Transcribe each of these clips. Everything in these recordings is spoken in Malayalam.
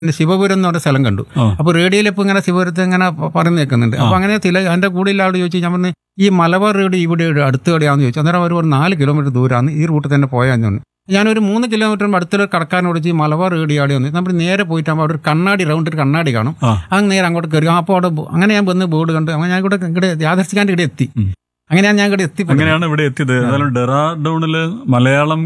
ശിവപുരം എന്ന് പറഞ്ഞ സ്ഥലം കണ്ടു. അപ്പോൾ റേഡിയോയിൽ ഇപ്പോൾ ഇങ്ങനെ ശിവപുരത്ത് ഇങ്ങനെ പറഞ്ഞു നിൽക്കുന്നുണ്ട്. അപ്പോൾ അങ്ങനെ എൻ്റെ കൂടെയുള്ള ആളോട് ചോദിച്ചു, ഞാൻ പറഞ്ഞു ഈ മലബാർ റേഡിയോ ഇവിടെ അടുത്ത് എവിടെയാണെന്ന് ചോദിച്ചു. അന്നേരം അവർ 4 കിലോമീറ്റർ ദൂരമാണ്, ഈ റൂട്ടിൽ തന്നെ പോയാന്ന് പറഞ്ഞു. ഞാനൊരു 3 കിലോമീറ്റർ അടുത്തൊരു കടക്കാരനോട് ചോദിച്ചു മലബാർ റേഡിയോ ആടി വന്നു. നമ്മൾ നേരെ പോയിട്ടാകുമ്പോൾ അവിടെ ഒരു കണ്ണാടി റൗണ്ട് ഒരു കണ്ണാടി കാണും. അങ്ങ് നേരെ അങ്ങോട്ട് കയറി. അപ്പോൾ അവിടെ അങ്ങനെ ഞാൻ വന്ന് ബോർഡ് കണ്ട് അങ്ങനെ ഞാൻ ഇവിടെ യാദർശിക്കാണ്ട് ഇവിടെ എത്തി. അങ്ങനെയാണ് ഞാൻ ഇവിടെ എത്തി. അങ്ങനെയാണ് ഇവിടെ എത്തിയത്. ഏതായാലും ഡെറാഡൂണില് മലയാളം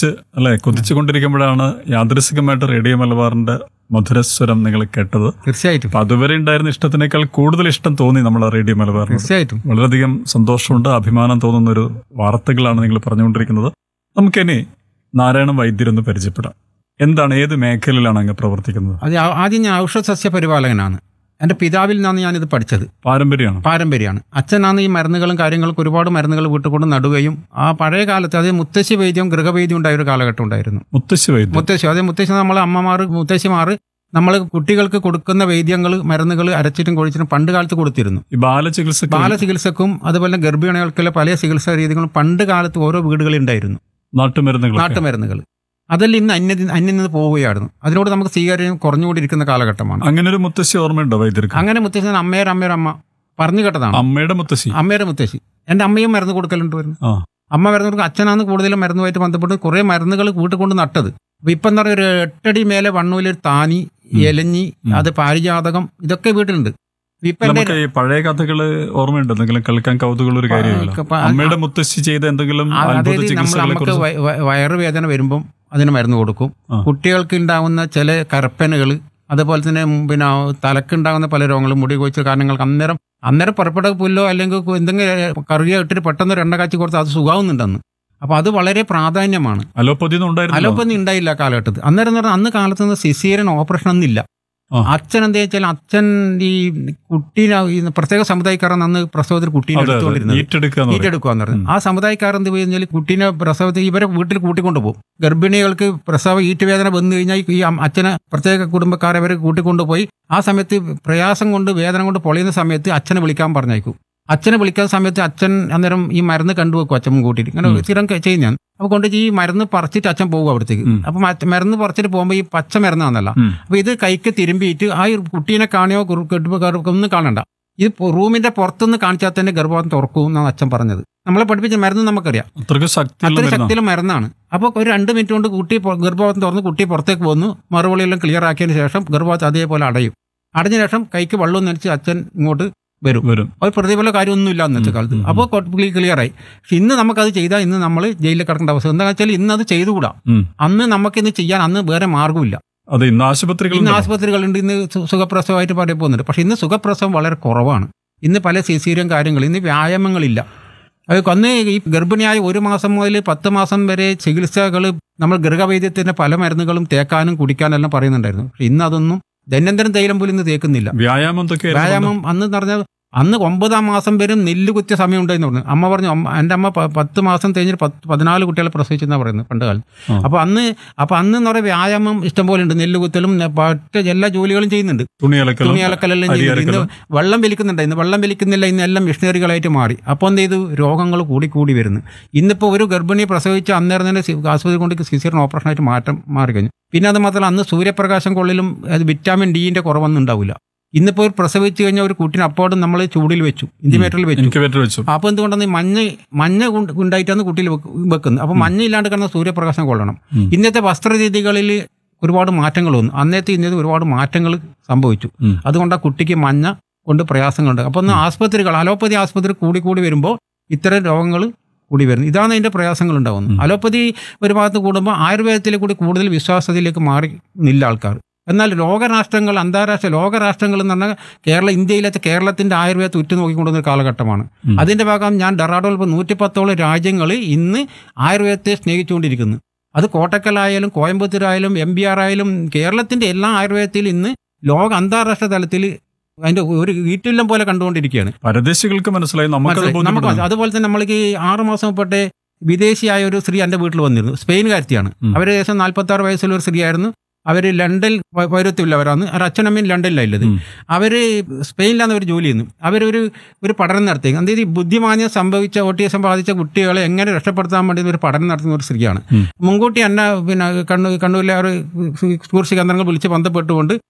കൊതിച്ചുകൊണ്ടിരിക്കുമ്പോഴാണ് യാദൃശികമായിട്ട് റേഡിയോ മലബാറിന്റെ മധുരസ്വരം നിങ്ങൾ കേട്ടത്. തീർച്ചയായിട്ടും. അപ്പൊ അതുവരെ ഉണ്ടായിരുന്ന ഇഷ്ടത്തിനേക്കാൾ കൂടുതൽ ഇഷ്ടം തോന്നി നമ്മൾ റേഡിയോ മലബാറിന്. തീർച്ചയായിട്ടും വളരെയധികം സന്തോഷമുണ്ട്, അഭിമാനം തോന്നുന്ന ഒരു വാർത്തകളാണ് നിങ്ങൾ പറഞ്ഞുകൊണ്ടിരിക്കുന്നത്. നമുക്കിനി നാരായണ വൈദ്യരൊന്ന് പരിചയപ്പെടാം. എന്താണ്, ഏത് മേഖലയിലാണ് അങ്ങ് പ്രവർത്തിക്കുന്നത്? അത് ആദ്യം ഞാൻ ഔഷധ സസ്യ പരിപാലകനാണ്. എൻ്റെ പിതാവിൽ നിന്നാണ് ഞാനിത് പഠിച്ചത്. പാരമ്പര്യമാണ്. അച്ഛനാണ് ഈ മരുന്നുകളും കാര്യങ്ങൾക്ക് ഒരുപാട് മരുന്നുകൾ വീട്ടിൽ കൊണ്ട് നടുകയും ആ പഴയ കാലത്ത് അത് മുത്തശ്ശി വൈദ്യം ഗൃഹവൈദ്യം ഉണ്ടായ ഒരു കാലഘട്ടം ഉണ്ടായിരുന്നു. മുത്തശ്ശി നമ്മളെ മുത്തശ്ശിമാർ നമ്മൾ കുട്ടികൾക്ക് കൊടുക്കുന്ന വൈദ്യങ്ങൾ മരുന്നുകൾ അരച്ചിട്ടും കൊഴിച്ചിട്ടും പണ്ട് കാലത്ത് കൊടുത്തിരുന്നു. ബാലചികിത്സക്കും അതുപോലെ ഗർഭിണികൾക്കുള്ള പല ചികിത്സാ രീതികളും പണ്ട് കാലത്ത് ഓരോ വീടുകളിൽ ഉണ്ടായിരുന്നു. നാട്ടുമരുന്നുകൾ അതെല്ലാം ഇന്ന് അന്യം നിന്ന് പോവുകയായിരുന്നു. അതിനോട് നമുക്ക് സ്വീകാര്യം കുറഞ്ഞുകൊണ്ടിരിക്കുന്ന കാലഘട്ടമാണ്. അങ്ങനെ ഒരു മുത്തശ്ശി ഓർമ്മയുണ്ടോ വൈദ്യർക്ക്? അങ്ങനെ മുത്തശ്ശി അമ്മയുടെ അമ്മ പറഞ്ഞു കേട്ടതാണ്. അമ്മയുടെ മുത്തശ്ശി എൻ്റെ അമ്മയും മരുന്ന് കൊടുക്കലുണ്ട് വരുന്നു. അമ്മ മരുന്ന് കൊടുക്കും. അച്ഛനാണ് കൂടുതലും മരുന്നുമായിട്ട് ബന്ധപ്പെട്ട് കുറെ മരുന്നുകൾ വീട്ടിൽ കൊണ്ട് നട്ടത്. അപ്പൊ ഇപ്പം എന്താ പറയുക, ഒരു 8 അടി മേലെ വണ്ണൂലൊരു താനി, എലഞ്ഞി, അത് പാരിജാതകം, ഇതൊക്കെ വീട്ടിലുണ്ട്. നമുക്ക് ഈ പഴയ കഥകള് ഓർമ്മയുണ്ട്? എന്തെങ്കിലും കേൾക്കാൻ കൗതുകമുള്ള ഒരു കാര്യമല്ല. അമ്മയുടെ മുത്തശ്ശി ചെയ്ത എന്തെങ്കിലും നമുക്ക് വയറുവേദന വരുമ്പം അതിന് മരുന്ന് കൊടുക്കും. കുട്ടികൾക്ക് ഉണ്ടാകുന്ന ചില കരപ്പനുകൾ, അതുപോലെ തന്നെ പിന്നെ തലക്കുണ്ടാകുന്ന പല രോഗങ്ങളും, മുടി കൊഴിച്ച കാരണങ്ങൾക്ക് അന്നേരം പുറപ്പെട്ട പുല്ലോ അല്ലെങ്കിൽ എന്തെങ്കിലും കറിയോ ഇട്ടിട്ട് പെട്ടെന്ന് എണ്ണ കാച്ചി കൊടുത്ത് അത് സുഖാവുന്നുണ്ടെന്ന്. അപ്പൊ അത് വളരെ പ്രാധാന്യമാണ്. അലോപ്പതി ഉണ്ടായില്ല കാലഘട്ടത്തിൽ. അന്ന് കാലത്ത് സിസേറിയൻ ഓപ്പറേഷൻ ഒന്നില്ല. അച്ഛൻ എന്താ വെച്ചാൽ അച്ഛൻ ഈ കുട്ടീനെ പ്രത്യേക സമുദായക്കാരൻ അന്ന് പ്രസവത്തിൽ കുട്ടീനെ ഏറ്റെടുക്കുകയെന്ന് പറഞ്ഞു. ആ സമുദായക്കാരൻ എന്ത് കഴിഞ്ഞാൽ കുട്ടീനെ പ്രസവത്തിൽ ഇവരെ വീട്ടിൽ കൂട്ടിക്കൊണ്ടു പോകും. ഗർഭിണികൾക്ക് പ്രസവ ഈറ്റുവേദന വന്നു കഴിഞ്ഞാൽ ഈ അച്ഛനെ പ്രത്യേക കുടുംബക്കാരെ അവരെ കൂട്ടിക്കൊണ്ടുപോയി ആ സമയത്ത് പ്രയാസം കൊണ്ട് വേദന കൊണ്ട് പൊളിയുന്ന സമയത്ത് അച്ഛനെ വിളിക്കാൻ പറഞ്ഞേക്കും. അച്ഛനെ വിളിക്കുന്ന സമയത്ത് അച്ഛൻ അന്നേരം ഈ മരുന്ന് കണ്ടുവെക്കും. അച്ഛൻ കൂട്ടിയിട്ട് ഇങ്ങനെ സ്ഥിരം ചെയ്യുന്ന അപ്പൊ കൊണ്ട് ഈ മരുന്ന് പറിച്ചിട്ട് അച്ഛൻ പോകും അവിടത്തേക്ക്. അപ്പൊ മരുന്ന് പറിച്ചിട്ട് പോകുമ്പോൾ ഈ പച്ച മരുന്നാന്നല്ല. അപ്പൊ ഇത് കൈക്ക് തിരുമ്പിയിട്ട് ആ കുട്ടീനെ കാണിയോ ഒന്നും കാണണ്ട, ഇത് റൂമിന്റെ പുറത്തുനിന്ന് കാണിച്ചാൽ തന്നെ ഗർഭപാത്രം തുറക്കും എന്നാണ് അച്ഛൻ പറഞ്ഞത്. നമ്മളെ പഠിപ്പിച്ച മരുന്ന് നമുക്കറിയാം, അത്ര ശക്തിയുള്ള മരുന്നാണ്. അപ്പോൾ ഒരു 2 മിനിറ്റ് കൊണ്ട് കുട്ടി ഗർഭപാത്രം തുറന്ന് കുട്ടി പുറത്തേക്ക് പോകുന്നു. മറുപടിയെല്ലാം ക്ലിയർ ആക്കിയതിന് ശേഷം ഗർഭപാത്രം അതേപോലെ അടയും. അടഞ്ഞ ശേഷം കൈക്ക് വെള്ളം നനച്ച് അച്ഛൻ ഇങ്ങോട്ട് വരും. അത് പ്രതിഫല കാര്യമൊന്നുമില്ല അന്നത്തെ കാലത്ത്. അപ്പോൾ ക്ലിയറായി. പക്ഷെ ഇന്ന് നമുക്കത് ചെയ്താൽ ഇന്ന് നമ്മൾ ജയിലിൽ കിടക്കേണ്ട അവസ്ഥ. എന്താ വെച്ചാൽ ഇന്ന് അത് ചെയ്തുകൂടാ. അന്ന് നമുക്കിന്ന് ചെയ്യാൻ അന്ന് വേറെ മാർഗ്ഗമില്ല. ഇന്ന് ആശുപത്രികളുണ്ട്. ഇന്ന് സുഖപ്രസവമായിട്ട് പറയാൻ പോകുന്നുണ്ട്. പക്ഷെ ഇന്ന് സുഖപ്രസവം വളരെ കുറവാണ്. ഇന്ന് പല സിസേറിയൻ കാര്യങ്ങൾ, ഇന്ന് വ്യായാമങ്ങളില്ല. അന്ന് ഈ ഗർഭിണിയായ 1 മാസം മുതൽ 10 മാസം വരെ ചികിത്സകൾ നമ്മൾ ഗൃഹവൈദ്യത്തിന്റെ പല മരുന്നുകളും തേക്കാനും കുടിക്കാനും എല്ലാം പറയുന്നുണ്ടായിരുന്നു. പക്ഷെ ഇന്ന് അതൊന്നും ദൈനംദിനം തൈലം പോലും ഇന്ന് തേക്കുന്നില്ല. വ്യായാമം അന്ന് പറഞ്ഞാൽ അന്ന് 9-ാം മാസം വരും നെല്ല് കുത്തിയ സമയം ഉണ്ടായിരുന്നു പറഞ്ഞു. അമ്മ പറഞ്ഞു, എൻ്റെ അമ്മ 10 മാസം കഴിഞ്ഞിട്ട് 14 കുട്ടികളെ പ്രസവിച്ചെന്നാണ് പറയുന്നത് പണ്ട് കാലം. അപ്പൊ അന്ന് എന്ന് പറയുന്ന വ്യായാമം ഇഷ്ടംപോലെ ഉണ്ട്. നെല്ല് കുത്തലും എല്ലാ ജോലികളും ചെയ്യുന്നുണ്ട്. തുണി അലക്കലെല്ലാം ചെയ്യുന്നുണ്ട്. ഇന്ന് വെള്ളം വലിക്കുന്നില്ല. ഇന്ന് എല്ലാം മിഷനറികളായിട്ട് മാറി. അപ്പോൾ എന്ത് ചെയ്തു, രോഗങ്ങൾ കൂടി വരുന്നു. ഇന്നിപ്പോൾ ഒരു ഗർഭിണിയെ പ്രസവിച്ച് അന്നേരം തന്നെ ആശുപത്രി കൊണ്ട് സിസേറിയൻ ഓപ്പറേഷനായിട്ട് മാറിക്കഴിഞ്ഞു. പിന്നെ അത് മാത്രമല്ല അന്ന് സൂര്യപ്രകാശം കൊള്ളിലും അത് വിറ്റാമിൻ ഡിന്റെ കുറവൊന്നും ഉണ്ടാവില്ല. ഇന്നിപ്പോൾ പ്രസവിച്ച് കഴിഞ്ഞാൽ ഒരു കുട്ടിനെ അപ്പോഴും നമ്മൾ ചൂടിൽ വെച്ചു, ഇൻക്യുബേറ്ററിൽ വെച്ചു. അപ്പോൾ എന്തുകൊണ്ടാണ് മഞ്ഞ ഉണ്ടായിട്ടാണ് കുട്ടിയിൽ വെക്കുന്നത്. അപ്പോൾ മഞ്ഞ ഇല്ലാണ്ട് കിടന്ന സൂര്യപ്രകാശം കൊള്ളണം. ഇന്നത്തെ വസ്ത്രരീതികളിൽ ഒരുപാട് മാറ്റങ്ങൾ വന്നു. ഇന്നത്തെ ഒരുപാട് മാറ്റങ്ങൾ സംഭവിച്ചു. അതുകൊണ്ട് ആ കുട്ടിക്ക് മഞ്ഞ കൊണ്ട് പ്രയാസങ്ങളുണ്ട്. അപ്പോൾ ഒന്ന് അലോപ്പതി ആസ്പത്രി കൂടി വരുമ്പോൾ ഇത്തരം രോഗങ്ങൾ കൂടി വരുന്നു. ഇതാണ് അതിന്റെ പ്രയാസങ്ങൾ ഉണ്ടാകുന്നത്. അലോപ്പതി ഒരു ഭാഗത്ത് കൂടുമ്പോൾ ആയുർവേദത്തിലെ കൂടി കൂടുതൽ വിശ്വാസത്തിലേക്ക് മാറിയില്ല ആൾക്കാർ. എന്നാൽ അന്താരാഷ്ട്ര ലോകരാഷ്ട്രങ്ങൾ എന്ന് പറഞ്ഞാൽ കേരളത്തിന്റെ ആയുർവേദത്തെ ഉറ്റുനോക്കിക്കൊണ്ടുന്ന കാലഘട്ടമാണ്. അതിന്റെ ഭാഗം ഞാൻ ഡെറാഡൂണിൽ 110ഓളം രാജ്യങ്ങൾ ഇന്ന് ആയുർവേദത്തെ സ്നേഹിച്ചുകൊണ്ടിരിക്കുന്നു. അത് കോട്ടക്കലായാലും കോയമ്പത്തൂരായാലും MBR ആയാലും കേരളത്തിന്റെ എല്ലാ ആയുർവേദത്തിലും ഇന്ന് അന്താരാഷ്ട്ര തലത്തിൽ അതിന്റെ ഒരു ഈറ്റില്ലം പോലെ കണ്ടുകൊണ്ടിരിക്കുകയാണ്. പരദേശികൾക്ക് മനസ്സിലായി. അതുപോലെ തന്നെ നമ്മൾക്ക് 6 മാസം മുമ്പേ വിദേശിയായ ഒരു സ്ത്രീ എൻ്റെ വീട്ടിൽ വന്നിരുന്നു. സ്പെയിൻകാരത്തിയാണ്. അവർ ഏകദേശം 46 വയസ്സുള്ള ഒരു സ്ത്രീയായിരുന്നു. അവർ ലണ്ടൻ പൗരത്വമില്ലവരാണ്. അവർ അച്ഛനമ്മയും ലണ്ടനിലുള്ളത്. അവർ സ്പെയിനിലാണ് അവർ ജോലി ചെയ്യുന്നത്. ഒരു പഠനം നടത്തി. അതായത് ബുദ്ധിമാന്യം സംഭവിച്ച ഓട്ടിസം ബാധിച്ച കുട്ടികളെ എങ്ങനെ രക്ഷപ്പെടുത്താൻ വേണ്ടി ഒരു പഠനം നടത്തുന്ന ഒരു സ്ത്രീയാണ്. മുൻകൂട്ടി എന്നെ പിന്നെ കണ്ണൂരിലെ ഒരു ടൂറിസ്റ്റ് കേന്ദ്രങ്ങൾ വിളിച്ച് ബന്ധപ്പെട്ടുകൊണ്ട്